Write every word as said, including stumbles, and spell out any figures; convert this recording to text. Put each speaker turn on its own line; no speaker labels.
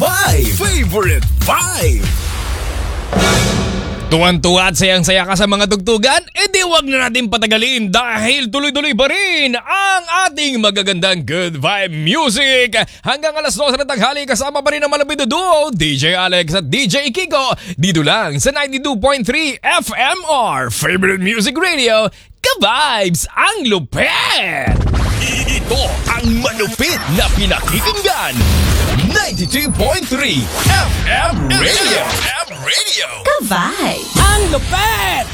Vibe! Favorite Vibe!
Tuwan-tuwa at sayang-saya ka sa mga tugtugan? E di wag na natin patagalin dahil tuloy-tuloy pa rin ang ating magagandang good vibe music. Hanggang alas dos na tanghali kasama pa rin ang malapit na duo, D J Alex at D J Kiko. Dito lang sa ninety-two point three F M R, Favorite Music Radio, ka-vibes ang lupet!
Ito ang malupit na pinakikinggan. ninety-two point three F M Radio. F M Radio.
Ka-vibe!
Ang lupet!